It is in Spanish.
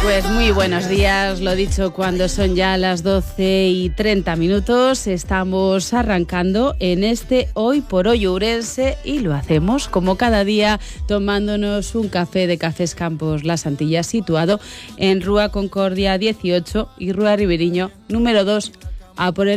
Pues muy buenos días, lo dicho, cuando son ya las 12:30, estamos arrancando en este Hoy por Hoy Ourense y lo hacemos como cada día tomándonos un café de Cafés Campos Las Antillas, situado en Rúa Concordia 18 y Rúa Riberiño número 2, a por el